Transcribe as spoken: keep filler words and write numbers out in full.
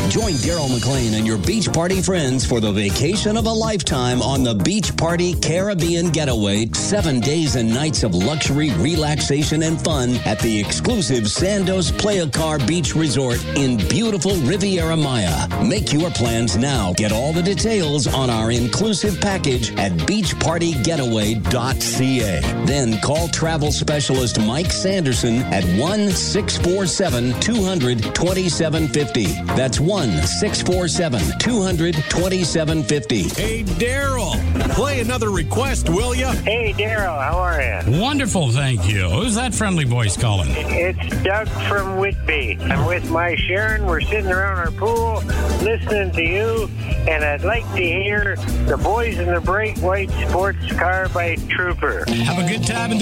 Join Daryl McLean and your beach party friends for the vacation of a lifetime on the Beach Party Caribbean Getaway. Seven days and nights of luxury, relaxation, and fun at the exclusive Sandos Playa Car Beach Resort in beautiful Riviera Maya. Make your plans now. Get all the details on our inclusive package at beach party getaway dot c a. Then call travel specialist Mike Sanderson at one six four seven, two hundred, twenty-seven fifty. That's one six four seven, two hundred, twenty-seven fifty. Hey, Daryl, play another request, will you? Hey, Daryl, how are you? Wonderful, thank you. Who's that friendly voice calling? It's Doug from Whitby. I'm with my Sharon. We're sitting around our pool listening to you, and I'd like to hear The Boys in the Bright White Sports Car by Trooper. Have a good time in